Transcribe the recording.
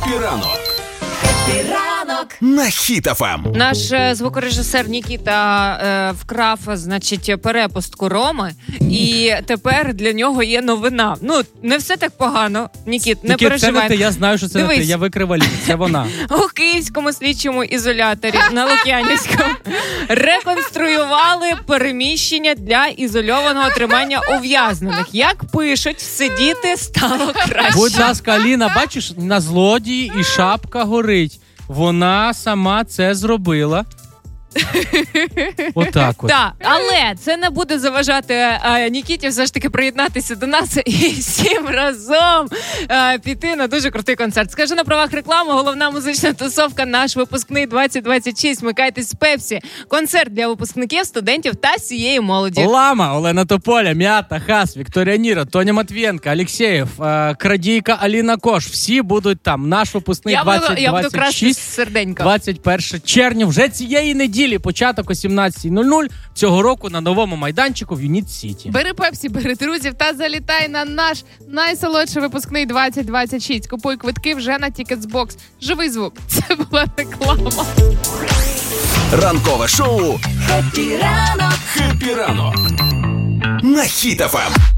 Ранок на Хіт FM. Наш звукорежисер Нікіта вкрав, значить, перепустку Роми, і тепер для нього є новина. Ну, не все так погано, Нікіт, не переживай. Це не ти, я знаю, що це не ти, я викрив Аліну, це вона. У Київському слідчому ізоляторі на Лук'янівському реконструювали переміщення для ізольованого тримання ув'язнених. Як пишуть, сидіти стало краще. Будь ласка, Аліна, бачиш, на злодії і шапка горить. Вона сама це зробила. Отак от. Так, але це не буде заважати Нікіті все ж таки приєднатися до нас і всім разом піти на дуже крутий концерт. Скажу на правах реклами, головна музична тусовка «Наш випускний 2026». Смикайтесь з Пепсі. Концерт для випускників, студентів та всієї молоді. Лама, Олена Тополя, М'ята, Хас, Вікторія Ніра, Тоня Матвієнка, Алєксєєв, Крадійка, Аліна Кош. Всі будуть там. Наш випускний 2026. Я буду красти серденько. 21 червня. Вже цієї неділі, початок о 17:00 цього року на новому майданчику в Юніт Сіті. Бери Пепсі, бери друзів та залітай на наш найсолодший випускний 2026. Купуй квитки вже на Ticketsbox. Живий звук. Це була реклама. Ранкове шоу «Хеппі ранок» на Хіт FM.